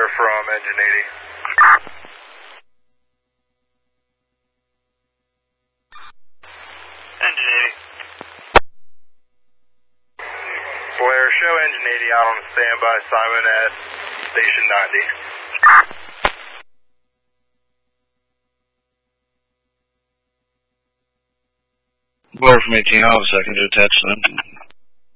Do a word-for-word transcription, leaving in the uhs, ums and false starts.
from engine eighty. Engine eighty. Blair, show engine eighty out on standby, Simon at station ninety. Blair from eighteen, I'll have a second to attach them.